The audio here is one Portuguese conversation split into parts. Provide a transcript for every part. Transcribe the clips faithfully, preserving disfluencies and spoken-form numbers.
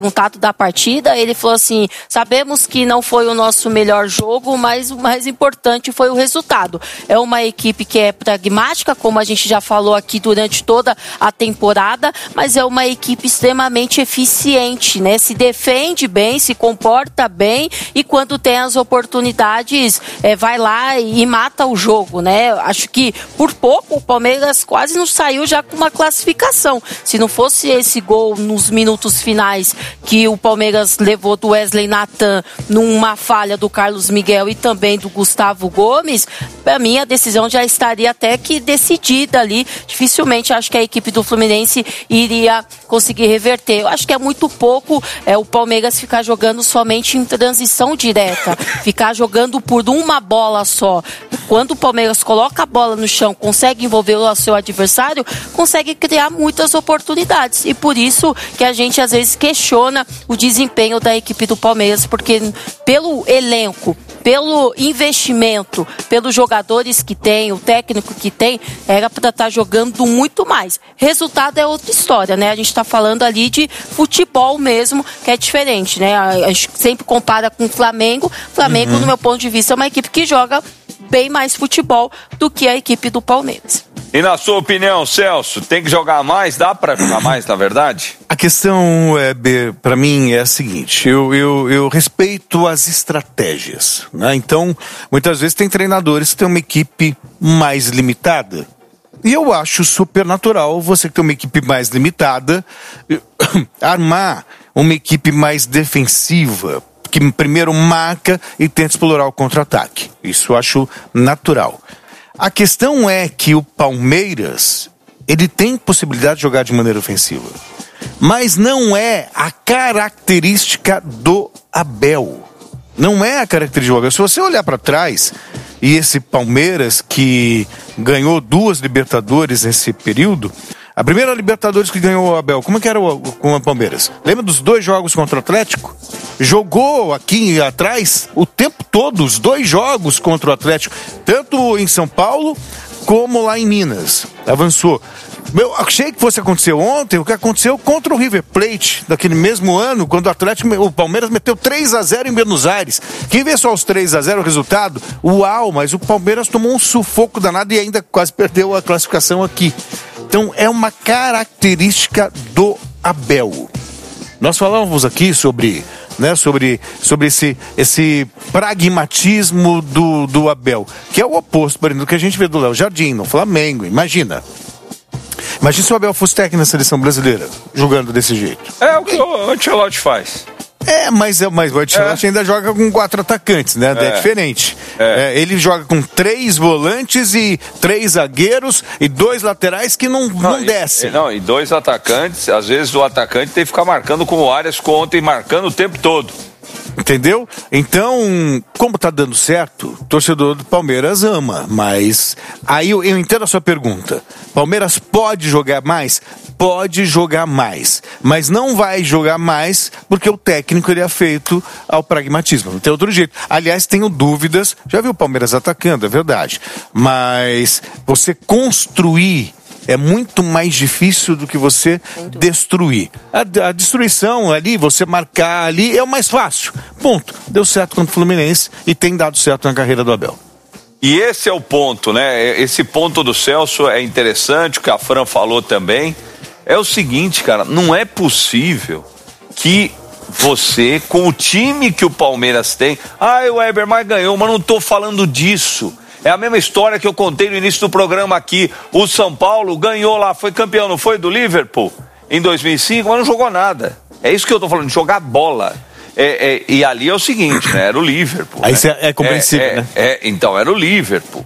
Perguntado da partida, ele falou assim, sabemos que não foi o nosso melhor jogo, mas o mais importante foi o resultado. É uma equipe que é pragmática, como a gente já falou aqui durante toda a temporada, mas é uma equipe extremamente eficiente, né? Se defende bem, se comporta bem e quando tem as oportunidades, é, vai lá e, e mata o jogo, né? Acho que por pouco o Palmeiras quase não saiu já com uma classificação. Se não fosse esse gol nos minutos finais que o Palmeiras levou do Wesley Nathan numa falha do Carlos Miguel e também do Gustavo Gomes, para mim a decisão já estaria até que decidida ali. Dificilmente acho que a equipe do Fluminense iria conseguir reverter. Eu acho que é muito pouco é, o Palmeiras ficar jogando somente em transição direta, ficar jogando por uma bola só. Quando o Palmeiras coloca a bola no chão, consegue envolver o seu adversário, consegue criar muitas oportunidades. E por isso que a gente às vezes questiona o desempenho da equipe do Palmeiras, porque pelo elenco, pelo investimento, pelos jogadores que tem, o técnico que tem, era para estar jogando muito mais. Resultado é outra história, né? A gente está falando ali de futebol mesmo, que é diferente, né? A gente sempre compara com o Flamengo. Flamengo, uhum. no meu ponto de vista, é uma equipe que joga bem mais futebol do que a equipe do Palmeiras. E na sua opinião, Celso, tem que jogar mais? Dá para jogar mais, na verdade? A questão, é, para mim, é a seguinte, eu, eu, eu respeito as estratégias, né? Então, muitas vezes tem treinadores que têm uma equipe mais limitada. E eu acho super natural você que tem uma equipe mais limitada, armar uma equipe mais defensiva, que primeiro marca e tenta explorar o contra-ataque. Isso eu acho natural. A questão é que o Palmeiras, ele tem possibilidade de jogar de maneira ofensiva, mas não é a característica do Abel. Não é a característica do Abel. Se você olhar para trás, e esse Palmeiras que ganhou duas Libertadores nesse período, a primeira Libertadores que ganhou o Abel, como é que era o, com o Palmeiras? Lembra dos dois jogos contra o Atlético? Jogou aqui atrás o tempo todo, os dois jogos contra o Atlético, tanto em São Paulo como lá em Minas. Avançou. Eu achei que fosse acontecer ontem o que aconteceu contra o River Plate, daquele mesmo ano, quando o Atlético, o Palmeiras meteu três a zero em Buenos Aires. Quem vê só os três a zero o resultado, uau, mas o Palmeiras tomou um sufoco danado e ainda quase perdeu a classificação aqui. Então é uma característica do Abel. Nós falávamos aqui sobre, né, sobre, sobre esse, esse pragmatismo do, do Abel, que é o oposto, por exemplo, do que a gente vê do Léo Jardim, no Flamengo. Imagina. Imagina se o Abel fosse técnico na seleção brasileira, jogando desse jeito. É o que o Ancelotti faz. É, mas, mas o Ancelotti é. ainda joga com quatro atacantes, né? É, é diferente. É. É, ele joga com três volantes e três zagueiros e dois laterais que não, não, não descem. E, não, e dois atacantes, às vezes o atacante tem que ficar marcando como o Arias ficou ontem, marcando o tempo todo. Entendeu? Então, como tá dando certo, o torcedor do Palmeiras ama, mas aí eu, eu entendo a sua pergunta. Palmeiras pode jogar mais? Pode jogar mais, mas não vai jogar mais porque o técnico ele é feito ao pragmatismo, não tem outro jeito. Aliás, tenho dúvidas, já vi o Palmeiras atacando, é verdade, mas você construir é muito mais difícil do que você destruir. A, a destruição ali, você marcar ali, é o mais fácil. Ponto. Deu certo contra o Fluminense e tem dado certo na carreira do Abel. E esse é o ponto, né? Esse ponto do Celso é interessante, o que a Fran falou também. É o seguinte, cara, não é possível que você, com o time que o Palmeiras tem... Ah, o Weber mais ganhou, mas não tô falando disso. É a mesma história que eu contei no início do programa aqui. O São Paulo ganhou lá, foi campeão, não foi? Do Liverpool em dois mil e cinco, mas não jogou nada. É isso que eu tô falando, de jogar bola. É, é, e ali é o seguinte, né? Era o Liverpool. Aí né? é, é compreensível, é, né? É, é, então, era o Liverpool.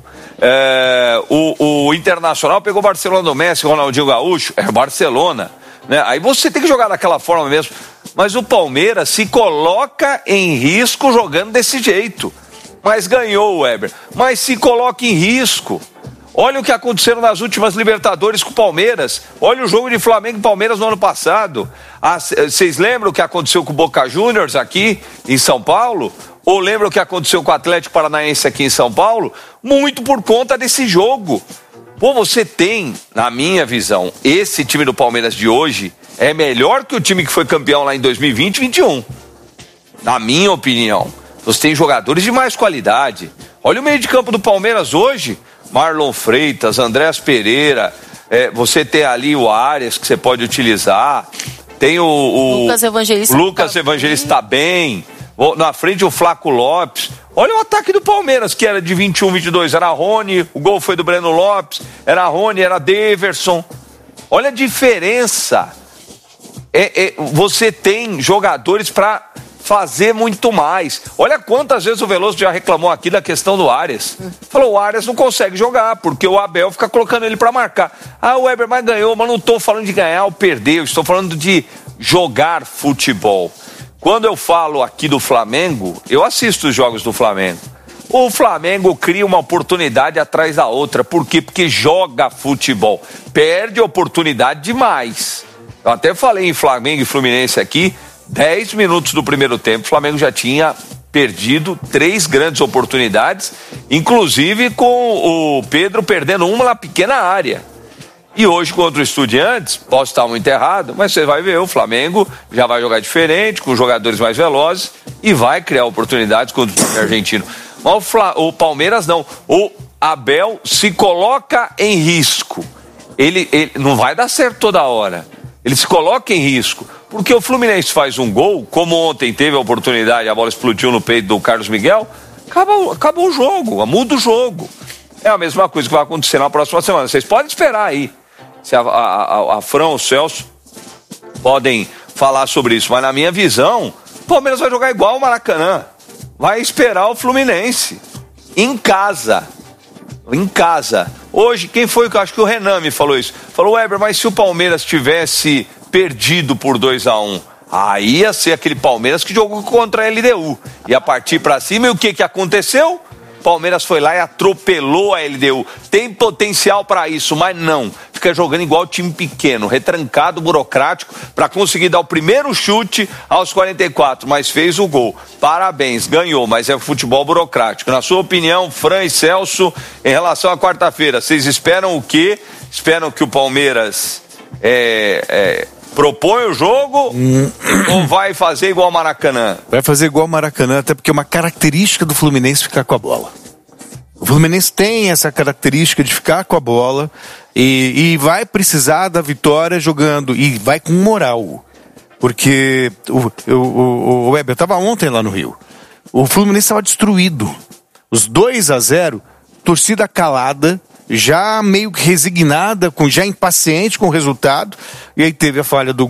É, o, o Internacional pegou o Barcelona do Messi, Ronaldinho Gaúcho, é o Barcelona. Né? Aí você tem que jogar daquela forma mesmo. Mas o Palmeiras se coloca em risco jogando desse jeito. Mas ganhou o Weber. Mas se coloca em risco. Olha o que aconteceu nas últimas Libertadores com o Palmeiras. Olha o jogo de Flamengo e Palmeiras no ano passado. Vocês ah, lembram o que aconteceu com o Boca Juniors aqui em São Paulo? Ou lembram o que aconteceu com o Atlético Paranaense aqui em São Paulo? Muito por conta desse jogo. Pô, você tem, na minha visão, esse time do Palmeiras de hoje é melhor que o time que foi campeão lá em dois mil e vinte e vinte e um. Na minha opinião. Você tem jogadores de mais qualidade. Olha o meio de campo do Palmeiras hoje. Marlon Freitas, Andrés Pereira. É, você tem ali o Arias que você pode utilizar. Tem o... o Lucas Evangelista. Lucas tá Evangelista está bem. Na frente o Flaco Lopes. Olha o ataque do Palmeiras, que era de vinte e um, vinte e dois. Era Rony, o gol foi do Breno Lopes. Era Rony, era Deverson. Olha a diferença. É, é, você tem jogadores para fazer muito mais. Olha quantas vezes o Veloso já reclamou aqui da questão do Arias. Falou, o Arias não consegue jogar, porque o Abel fica colocando ele para marcar. Ah, o Weber mais ganhou, mas não estou falando de ganhar ou perder, eu estou falando de jogar futebol. Quando eu falo aqui do Flamengo, eu assisto os jogos do Flamengo. O Flamengo cria uma oportunidade atrás da outra. Por quê? Porque joga futebol. Perde oportunidade demais. Eu até falei em Flamengo e Fluminense aqui, dez minutos do primeiro tempo, o Flamengo já tinha perdido três grandes oportunidades, inclusive com o Pedro perdendo uma na pequena área. E hoje contra o Estudiantes, posso estar muito errado, mas você vai ver, o Flamengo já vai jogar diferente, com jogadores mais velozes, e vai criar oportunidades contra o time argentino. Mas o, Fla... o Palmeiras não, o Abel se coloca em risco. Ele, ele não vai dar certo toda hora. Ele se coloca em risco, porque o Fluminense faz um gol, como ontem teve a oportunidade, a bola explodiu no peito do Carlos Miguel, acabou, acabou o jogo, muda o jogo. É a mesma coisa que vai acontecer na próxima semana. Vocês podem esperar aí, se a, a, a, a Fran ou o Celso podem falar sobre isso, mas na minha visão, o Palmeiras vai jogar igual o Maracanã, vai esperar o Fluminense, em casa. Em casa. Hoje, quem foi que eu acho que o Renan me falou isso? Falou, Weber, mas se o Palmeiras tivesse perdido por dois a um, aí ia ser aquele Palmeiras que jogou contra a L D U. Ia partir pra cima e o que que aconteceu? Palmeiras foi lá e atropelou a L D U. Tem potencial para isso, mas não. Fica jogando igual time pequeno, retrancado, burocrático, para conseguir dar o primeiro chute aos quarenta e quatro, mas fez o gol. Parabéns, ganhou, mas é futebol burocrático. Na sua opinião, Fran e Celso, em relação à quarta-feira, vocês esperam o quê? Esperam que o Palmeiras é, é, propõe o jogo hum. ou vai fazer igual o Maracanã? Vai fazer igual o Maracanã, até porque é uma característica do Fluminense ficar com a bola. O Fluminense tem essa característica de ficar com a bola e, e vai precisar da vitória jogando, e vai com moral. Porque o, o, o, o Weber estava ontem lá no Rio. O Fluminense estava destruído. Os dois a zero, torcida calada, já meio que resignada, com, já impaciente com o resultado. E aí teve a falha do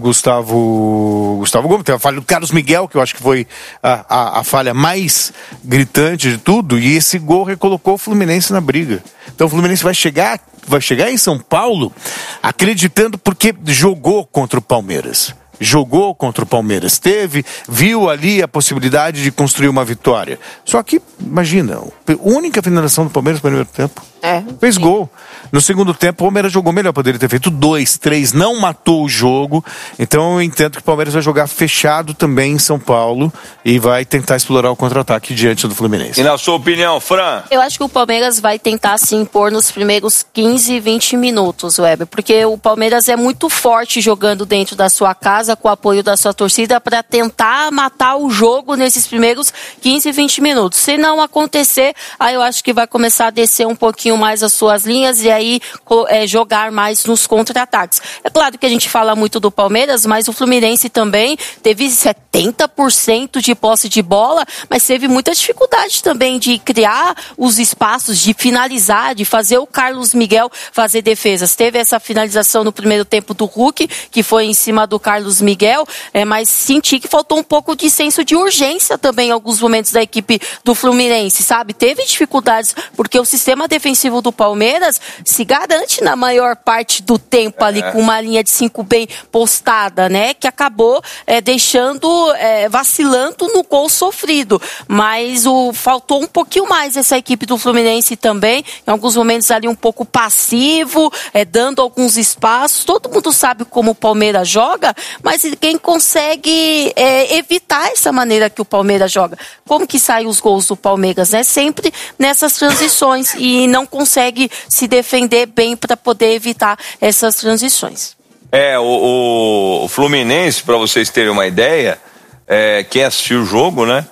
Gustavo Gustavo Gomes, teve a falha do Carlos Miguel, que eu acho que foi a, a, a falha mais gritante de tudo, e esse gol recolocou o Fluminense na briga. Então o Fluminense vai chegar, vai chegar em São Paulo acreditando, porque jogou contra o Palmeiras. Jogou contra o Palmeiras, teve, viu ali a possibilidade de construir uma vitória. Só que, imagina, a única finalização do Palmeiras no primeiro tempo. É, fez sim. Gol. No segundo tempo, o Palmeiras jogou melhor, poderia ter feito dois, três, não matou o jogo. Então eu entendo que o Palmeiras vai jogar fechado também em São Paulo e vai tentar explorar o contra-ataque diante do Fluminense. E na sua opinião, Fran? Eu acho que o Palmeiras vai tentar se impor nos primeiros quinze, vinte minutos, Weber, porque o Palmeiras é muito forte jogando dentro da sua casa, com o apoio da sua torcida, para tentar matar o jogo nesses primeiros quinze, vinte minutos. Se não acontecer, aí eu acho que vai começar a descer um pouquinho mais as suas linhas e aí é, jogar mais nos contra-ataques. É claro que a gente fala muito do Palmeiras, mas o Fluminense também teve setenta por cento de posse de bola, mas teve muita dificuldade também de criar os espaços, de finalizar, de fazer o Carlos Miguel fazer defesas. Teve essa finalização no primeiro tempo do Hulk, que foi em cima do Carlos Miguel, é, mas senti que faltou um pouco de senso de urgência também em alguns momentos da equipe do Fluminense, sabe? Teve dificuldades, porque o sistema defensivo do Palmeiras se garante na maior parte do tempo ali é. com uma linha de cinco bem postada, né? Que acabou é, deixando, é, vacilando no gol sofrido. Mas o, faltou um pouquinho mais essa equipe do Fluminense também, em alguns momentos ali um pouco passivo, é, dando alguns espaços. Todo mundo sabe como o Palmeiras joga, mas quem consegue é, evitar essa maneira que o Palmeiras joga? Como que saem os gols do Palmeiras, né? Sempre nessas transições e não consegue se defender bem para poder evitar essas transições. É, o, o Fluminense, para vocês terem uma ideia, é, quem assistiu o jogo, né?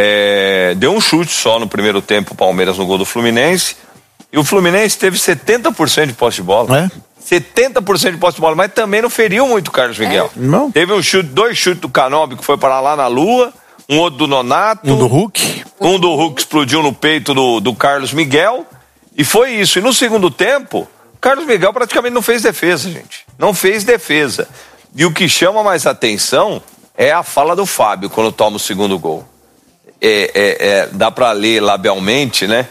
É, deu um chute só no primeiro tempo, o Palmeiras no gol do Fluminense. E o Fluminense teve setenta por cento de posse de bola. É? setenta por cento de posse de bola, mas também não feriu muito o Carlos Miguel. É. Não. Teve um chute, dois chutes do Canóbio que foi para lá na Lua, um outro do Nonato. Um do Hulk. Um do Hulk que explodiu no peito do, do Carlos Miguel. E foi isso. E no segundo tempo, o Carlos Miguel praticamente não fez defesa, gente. Não fez defesa. E o que chama mais atenção é a fala do Fábio quando toma o segundo gol. É, é, é, dá pra ler labialmente, né?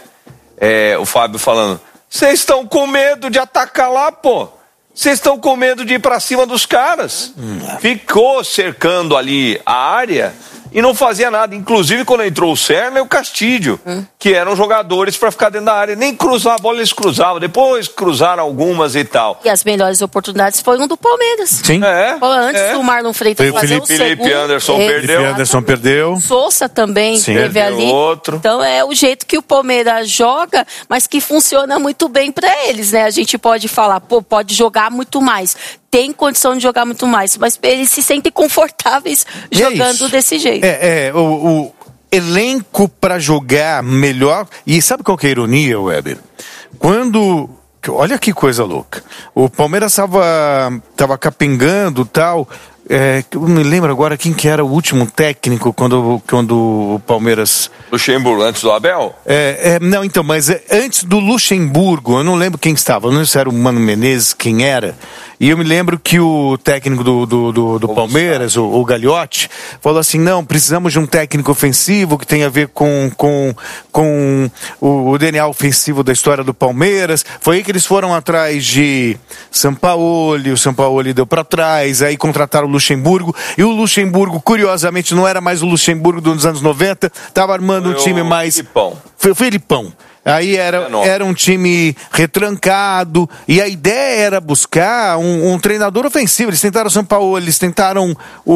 É, o Fábio falando: vocês estão com medo de atacar lá, pô. Vocês estão com medo de ir pra cima dos caras. Hum. Ficou cercando ali a área e não fazia nada. Inclusive, quando entrou o Serna e o Castilho, hum. que eram jogadores para ficar dentro da área. Nem cruzar a bola eles cruzavam. Depois cruzaram algumas e tal. E as melhores oportunidades foram do Palmeiras. Sim. É, Antes é. do Marlon Freitas Foi fazer Felipe, o segundo. Felipe Anderson é, perdeu. Felipe Anderson perdeu. Sousa também Sim, teve ali. Outro. Então é o jeito que o Palmeiras joga, mas que funciona muito bem para eles, né? A gente pode falar, pô, pode jogar muito mais. Tem condição de jogar muito mais, mas eles se sentem confortáveis e jogando é desse jeito. É, é o, o elenco para jogar melhor. E sabe qual que é a ironia, Weber? Quando... Olha que coisa louca. O Palmeiras estava tava capengando e tal. É, eu me lembro agora quem que era o último técnico quando, quando o Palmeiras... Luxemburgo, antes do Abel? É, é, não, então, mas é, antes do Luxemburgo, eu não lembro quem estava, eu não sei se era o Mano Menezes, quem era. E eu me lembro que o técnico do, do, do, do Palmeiras, o, o Gagliotti, falou assim: não, precisamos de um técnico ofensivo que tenha a ver com, com, com o, o D N A ofensivo da história do Palmeiras. Foi aí que eles foram atrás de Sampaoli, o Sampaoli deu para trás, aí contrataram o Luxemburgo, e o Luxemburgo, curiosamente, não era mais o Luxemburgo dos anos noventa, estava armando foi um time mais... Filipão. Foi o Filipão. Aí era, era um time retrancado, e a ideia era buscar um, um treinador ofensivo. Eles tentaram o Sampaoli, eles tentaram o,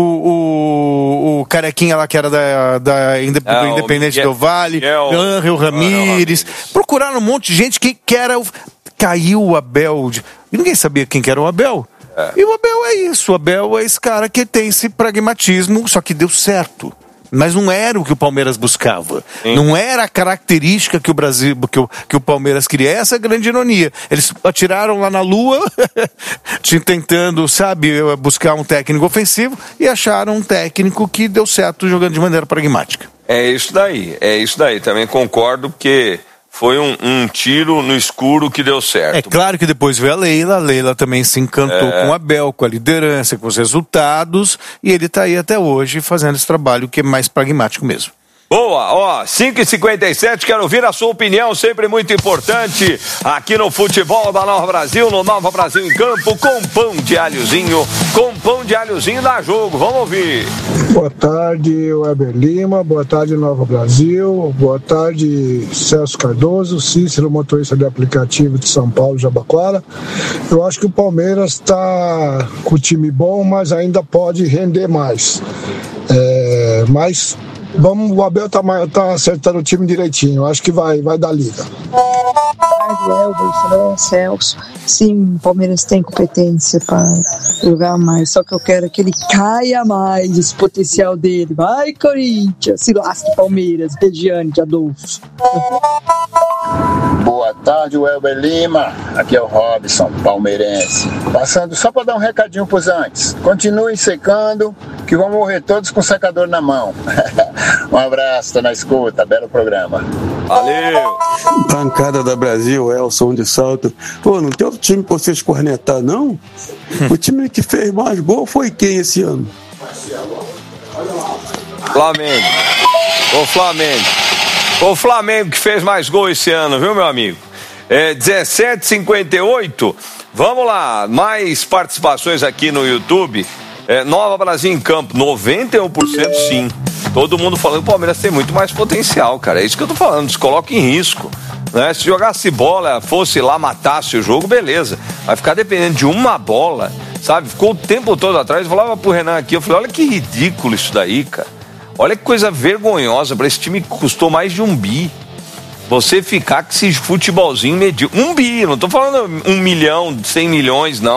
o, o carequinha lá que era da, da, do ah, Independente Miguel, do Vale, Miguel, Ángel Ramírez. Procuraram um monte de gente que, que era... O, caiu o Abel, e ninguém sabia quem que era o Abel. É. E o Abel é isso, o Abel é esse cara que tem esse pragmatismo, só que deu certo. Mas não era o que o Palmeiras buscava. Sim. Não era a característica que o Brasil, que o, que o Palmeiras queria. Essa é a grande ironia. Eles atiraram lá na Lua, tentando, sabe, buscar um técnico ofensivo, e acharam um técnico que deu certo jogando de maneira pragmática. É isso daí, é isso daí. Também concordo que foi um, um tiro no escuro que deu certo. É claro que depois veio a Leila, a Leila também se encantou é. com o Abel, com a liderança, com os resultados, e ele está aí até hoje fazendo esse trabalho que é mais pragmático mesmo. Boa, ó, cinco e cinquenta e sete, quero ouvir a sua opinião, sempre muito importante, aqui no Futebol da Nova Brasil, no Nova Brasil em Campo, com pão de alhozinho, com pão de alhozinho dá jogo, vamos ouvir. Boa tarde, Weber Lima, boa tarde, Nova Brasil, boa tarde, Celso Cardoso, Cícero, motorista de aplicativo de São Paulo, Jabaquara. Eu acho que o Palmeiras está com o time bom, mas ainda pode render mais. É, mas... Vamos, o Abel tá, tá acertando o time direitinho. Eu acho que vai, vai dar liga. Elber, Celso. Sim, o Palmeiras tem competência para jogar mais. Só que eu quero que ele caia mais esse potencial dele. Vai, Corinthians! Se lasque, Palmeiras. Regiane de Adolfo. Boa tarde, Welber Lima. Aqui é o Robson, palmeirense. Passando só para dar um recadinho pros antes. Continuem secando, que vão morrer todos com o secador na mão. Um abraço, tô na escuta. Belo programa. Valeu! Bancada da Brasil, Elson de Salto. Pô, não tem outro time pra vocês cornetar, não? O time que fez mais gol foi quem esse ano? Flamengo. O Flamengo. O Flamengo que fez mais gol esse ano, viu, meu amigo? É dezessete e cinquenta e oito. Vamos lá, mais participações aqui no YouTube. É, Nova Brasil em Campo, noventa e um por cento sim. Todo mundo falando que o Palmeiras tem muito mais potencial, cara. É isso que eu tô falando, se coloca em risco. Né? Se jogasse bola, fosse lá, matasse o jogo, beleza. Vai ficar dependendo de uma bola, sabe? Ficou o tempo todo atrás. Eu falava pro Renan aqui, eu falei, olha que ridículo isso daí, cara. Olha que coisa vergonhosa para esse time que custou mais de um bi. Você ficar com esse futebolzinho medíocre. Um bi, não tô falando um milhão, cem milhões, não.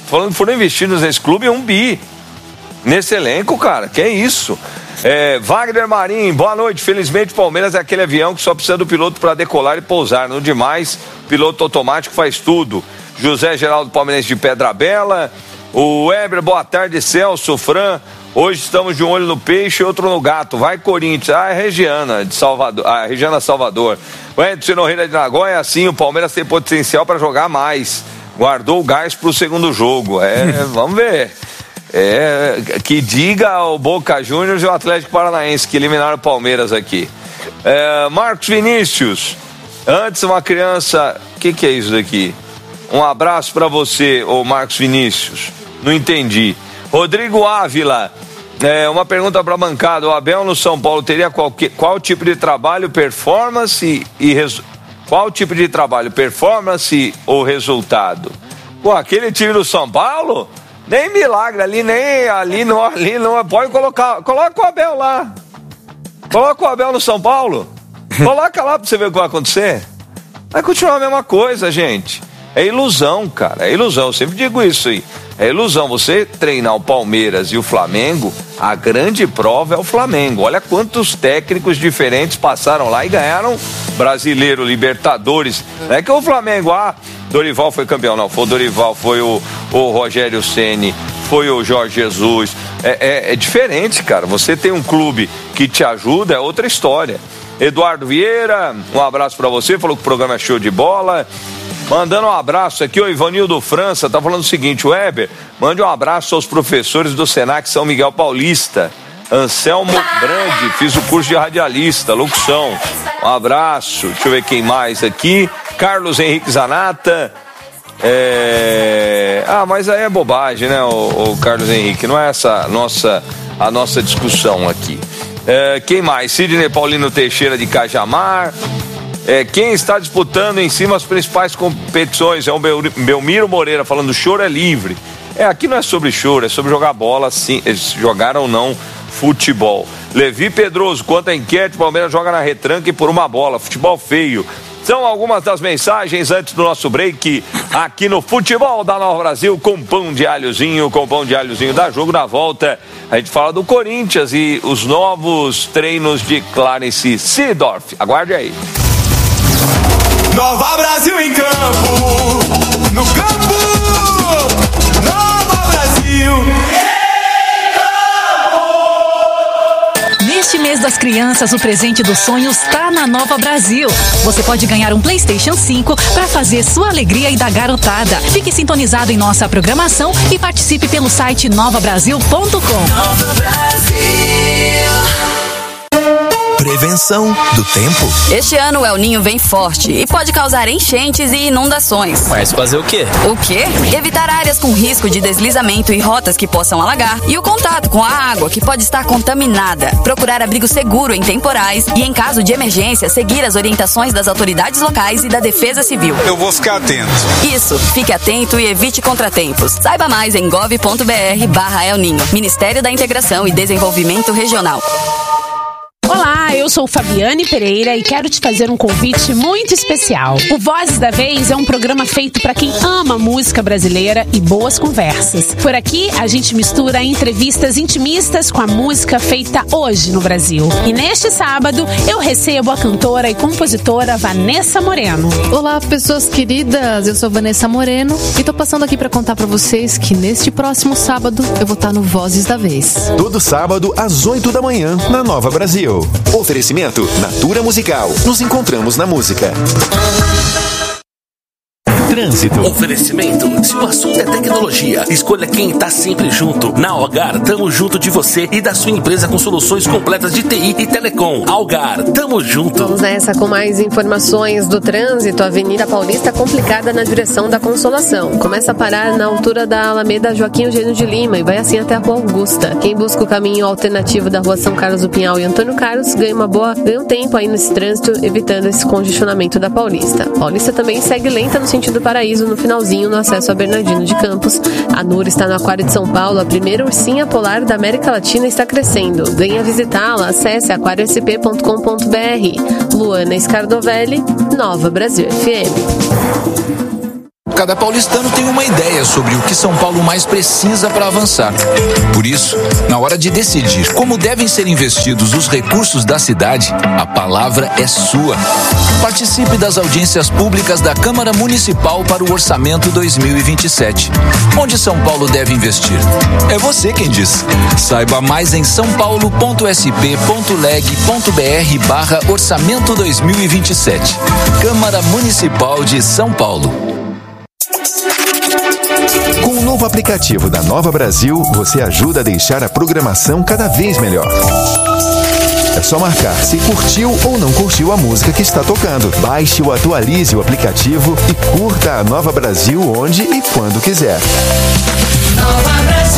falando que foram investidos nesse clube um bi. Nesse elenco, cara, que é isso? É, Wagner Marim, boa noite. Felizmente o Palmeiras é aquele avião que só precisa do piloto para decolar e pousar. No demais, piloto automático faz tudo. José Geraldo Palmeirense de Pedra Bela. O Weber, boa tarde. Celso, Fran. Hoje estamos de um olho no peixe e outro no gato. Vai, Corinthians. Ah, é Regiana de Salvador. Ah, Regiana Salvador. O Edson Norreira de Nagoya, assim, o Palmeiras tem potencial para jogar mais. Guardou o gás para o segundo jogo. É, vamos ver. É, que diga o Boca Juniors e o Atlético Paranaense que eliminaram o Palmeiras aqui. É, Marcos Vinícius, antes uma criança, o que, que é isso daqui? Um abraço para você, ô Marcos Vinícius. Não entendi. Rodrigo Ávila, é, uma pergunta para a bancada. O Abel no São Paulo teria qualquer, qual tipo de trabalho, performance e resu... qual tipo de trabalho, performance ou resultado? Pô, aquele time do São Paulo? Nem milagre ali, nem ali, não, ali não. Pode colocar, coloca o Abel lá. Coloca o Abel no São Paulo. Coloca lá pra você ver o que vai acontecer. Vai continuar a mesma coisa, gente. É ilusão, cara, é ilusão. Eu sempre digo isso aí. É ilusão. Você treinar o Palmeiras e o Flamengo, a grande prova é o Flamengo. Olha quantos técnicos diferentes passaram lá e ganharam Brasileiro, Libertadores. Não é que o Flamengo, ah, Dorival foi campeão, não. Foi o Dorival, foi o, o Rogério Ceni, foi o Jorge Jesus. É, é, é diferente, cara. Você tem um clube que te ajuda, é outra história. Eduardo Vieira, um abraço pra você. Falou que o programa é show de bola. Mandando um abraço aqui, o Ivanildo França tá falando o seguinte: Weber, mande um abraço aos professores do Senac São Miguel Paulista. Anselmo Brandi, fiz o curso de radialista, locução. Um abraço. Deixa eu ver quem mais aqui. Carlos Henrique Zanata. É... Ah, mas aí é bobagem, né, o, o Carlos Henrique? Não é essa nossa, a nossa discussão aqui. É, quem mais? Sidney Paulino Teixeira de Cajamar. É, quem está disputando em cima as principais competições é o Belmiro Moreira falando: choro é livre. É, aqui não é sobre choro, é sobre jogar bola, sim, jogar ou não futebol. Levi Pedroso, quanto à enquete, o Palmeiras joga na retranca e por uma bola, futebol feio. São algumas das mensagens antes do nosso break aqui no Futebol da Nova Brasil, com pão de alhozinho, com pão de alhozinho da Jogo. Na volta a gente fala do Corinthians e os novos treinos de Clarence Seedorf. Aguarde aí. Nova Brasil em campo, no campo, Nova Brasil. Neste mês das crianças, o presente dos sonhos está na Nova Brasil. Você pode ganhar um PlayStation cinco para fazer sua alegria e da garotada. Fique sintonizado em nossa programação e participe pelo site nova brasil ponto com. Nova Brasil. Prevenção do tempo. Este ano o El Ninho vem forte e pode causar enchentes e inundações. Mas fazer o quê? O quê? Evitar áreas com risco de deslizamento e rotas que possam alagar e o contato com a água que pode estar contaminada. Procurar abrigo seguro em temporais e, em caso de emergência, seguir as orientações das autoridades locais e da Defesa Civil. Eu vou ficar atento. Isso, fique atento e evite contratempos. Saiba mais em gov ponto br barra El Ninho. Ministério da Integração e Desenvolvimento Regional. Olá, eu sou Fabiane Pereira e quero te fazer um convite muito especial. O Vozes da Vez é um programa feito para quem ama música brasileira e boas conversas. Por aqui, a gente mistura entrevistas intimistas com a música feita hoje no Brasil. E neste sábado, eu recebo a cantora e compositora Vanessa Moreno. Olá, pessoas queridas, eu sou Vanessa Moreno e tô passando aqui para contar para vocês que neste próximo sábado eu vou estar no Vozes da Vez. Todo sábado, às oito da manhã, na Nova Brasil. Oferecimento Natura Musical. Nos encontramos na música. Trânsito. Oferecimento. Se o assunto é tecnologia, escolha quem está sempre junto. Na Algar, tamo junto de você e da sua empresa com soluções completas de T I e telecom. Algar, tamo junto. Vamos nessa com mais informações do trânsito. A Avenida Paulista complicada na direção da Consolação. Começa a parar na altura da Alameda Joaquim Eugênio de Lima e vai assim até a Rua Augusta. Quem busca o caminho alternativo da Rua São Carlos do Pinhal e Antônio Carlos ganha uma boa, ganha um tempo aí nesse trânsito, evitando esse congestionamento da Paulista. Paulista também segue lenta no sentido Paraíso no finalzinho no acesso a Bernardino de Campos. A Nur está no Aquário de São Paulo, a primeira ursinha polar da América Latina está crescendo. Venha visitá-la, acesse aquário s p ponto com ponto b r. Luana Scardovelli, Nova Brasil F M. cada paulistano tem uma ideia sobre o que São Paulo mais precisa para avançar. Por isso, na hora de decidir como devem ser investidos os recursos da cidade, a palavra é sua. Participe das audiências públicas da Câmara Municipal para o Orçamento dois mil e vinte e sete. Onde São Paulo deve investir? É você quem diz. Saiba mais em sãopaulo.sp.leg.br barra orçamento dois mil e vinte e sete. Câmara Municipal de São Paulo. Com o novo aplicativo da Nova Brasil, você ajuda a deixar a programação cada vez melhor. É só marcar se curtiu ou não curtiu a música que está tocando. Baixe ou atualize o aplicativo e curta a Nova Brasil onde e quando quiser. Nova Brasil.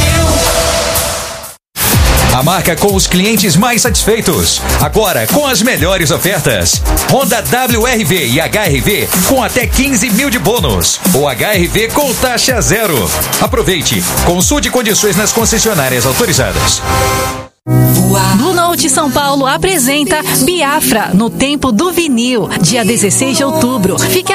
A marca com os clientes mais satisfeitos. Agora com as melhores ofertas. Honda W R V e H R V com até quinze mil de bônus. Ou H R V com taxa zero. Aproveite. Consulte condições nas concessionárias autorizadas. Blue Note São Paulo apresenta Biafra no Tempo do Vinil, dia dezesseis de outubro. Fique